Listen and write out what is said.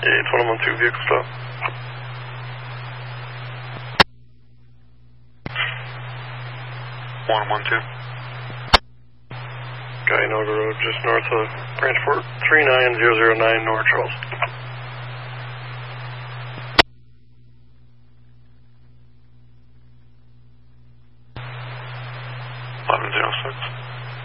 8112 vehicle stop. One 112. Guyanoga Road, just north of Branchport, 39009 North Charles. 1106.